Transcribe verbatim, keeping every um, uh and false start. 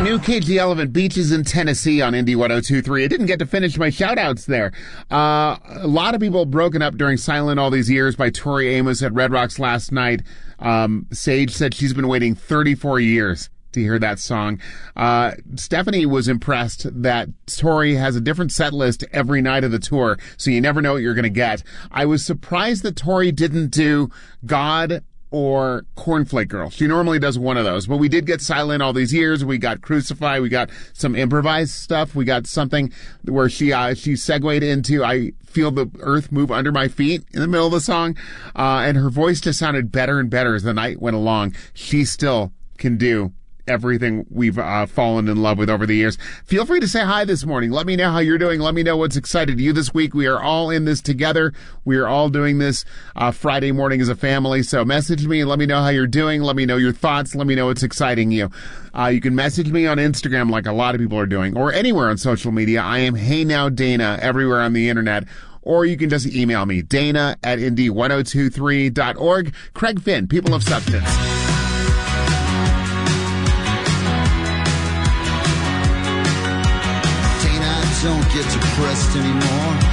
New K G Elephant Beaches in Tennessee on Indy one oh two point three. I didn't get to finish my shout-outs there. Uh, a lot of people broken up during Silent All These Years by Tori Amos at Red Rocks last night. Um, Sage said she's been waiting thirty-four years to hear that song. Uh, Stephanie was impressed that Tori has a different set list every night of the tour, so you never know what you're going to get. I was surprised that Tori didn't do God or Cornflake Girl. She normally does one of those, but we did get Silent All These Years. We got Crucify. We got some improvised stuff. We got something where she, uh, she segued into I Feel the Earth Move Under My Feet in the middle of the song. Uh, and her voice just sounded better and better as the night went along. She still can do everything we've uh, fallen in love with over the years. Feel free to say hi this morning. Let me know how you're doing. Let me know what's excited you this week. We are all in this together. We are all doing this uh, Friday morning as a family. So message me and let me know how you're doing. Let me know your thoughts. Let me know what's exciting you. Uh, you can message me on Instagram like a lot of people are doing, or anywhere on social media. I am Hey Now Dana everywhere on the internet. Or you can just email me, Dana at Indy ten twenty-three dot org. Craig Finn, People of Substance. Don't get depressed anymore.